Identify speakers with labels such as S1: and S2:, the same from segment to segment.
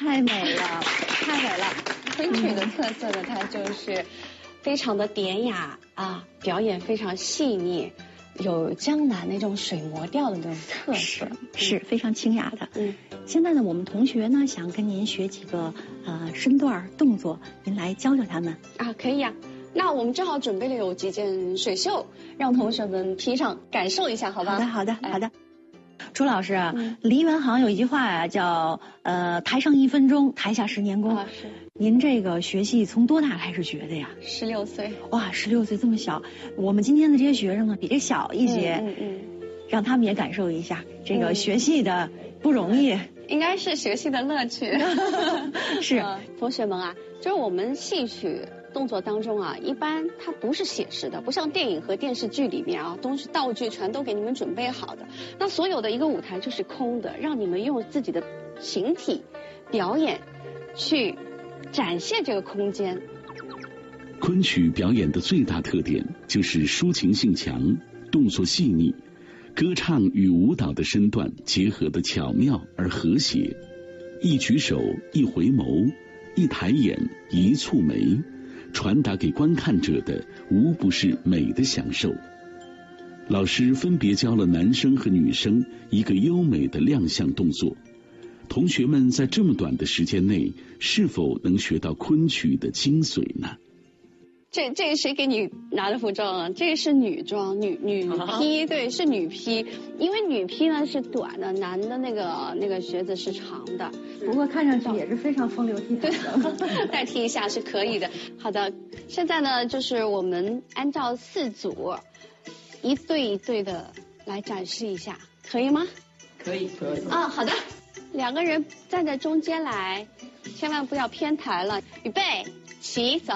S1: 太美了，太美了。
S2: 昆曲的特色呢，它就是非常的典雅啊，表演非常细腻，有江南那种水磨调的那种特色，
S1: 是非常清雅的。
S2: 嗯，
S1: 现在呢，我们同学呢想跟您学几个身段动作，您来教教他们
S2: 啊，可以啊。那我们正好准备了有几件水袖，让同学们披上感受一下，好吧？
S1: 好的。朱老师啊，梨园行有一句话呀，叫台上1分钟，台下10年功。
S2: 是。
S1: 您这个学戏从多大开始学的呀
S2: ？16岁。
S1: 哇，16岁这么小。我们今天的这些学生呢，比这小一些。让他们也感受一下这个学戏的不容易。
S2: 应该是学戏的乐趣。
S1: 是。
S2: 同学们啊，就是我们戏曲动作当中啊，一般它不是写实的，不像电影和电视剧里面啊，东西道具全都给你们准备好的。那所有的一个舞台就是空的，让你们用自己的形体表演去展现这个空间。
S3: 昆曲表演的最大特点就是抒情性强，动作细腻，歌唱与舞蹈的身段结合的巧妙而和谐，一举手，一回眸，一抬眼，一蹙眉，传达给观看者的无不是美的享受。老师分别教了男生和女生一个优美的亮相动作，同学们在这么短的时间内是否能学到昆曲的精髓呢？
S2: 这谁给你拿的服装啊？这是女装，女披，对，是女披。因为女披呢是短的，男的那个靴子是长的。
S1: 不过看上去也是非常风流倜傥的，
S2: 代替一下是可以的。好的，现在呢就是我们按照4组，一对一对的来展示一下，可以吗？
S4: 可以。
S2: 啊，好的。2个人站在中间来，千万不要偏台了。预备，起，走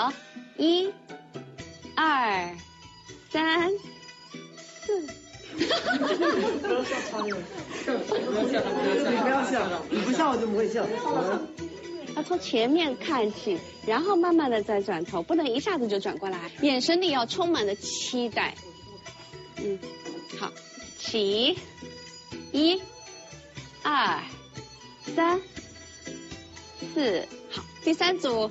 S2: ，1、2、3、4。
S4: 不要笑他们，不要笑，你不笑我就不会笑。
S2: 要从前面看起，然后慢慢的再转头，不能一下子就转过来，眼神里要充满了期待。好，起，1、2、3、4，好，第3组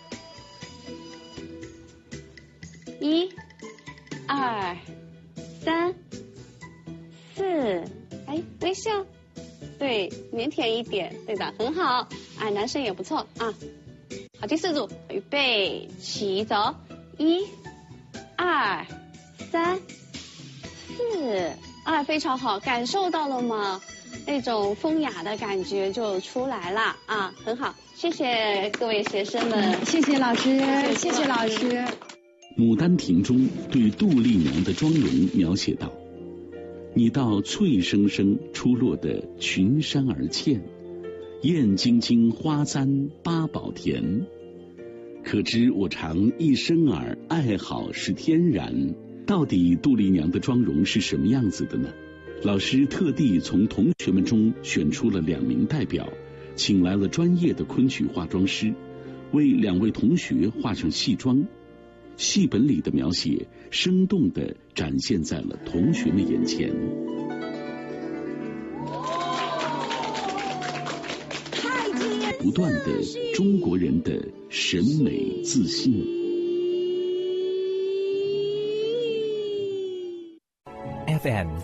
S2: ，1、2、3、4，哎，微笑，对，腼腆一点，对的，很好，哎，男生也不错啊。好，第4组，预备，起，走，1、2、3、4，哎，非常好，感受到了吗？那种风雅的感觉就出来了啊，很好，谢谢各位学生们，
S1: 谢谢老师，谢谢老师。
S3: 《牡丹亭》中对杜丽娘的妆容描写道：你到翠生生出落的群山而倩，艳晶晶花簪八宝田。可知我常一生儿爱好是天然。到底杜丽娘的妆容是什么样子的呢？老师特地从同学们中选出了2名代表，请来了专业的昆曲化妆师，为2位同学画上戏妆。戏本里的描写生动地展现在了同学们眼前。不断的中国人的审美自信。
S5: FM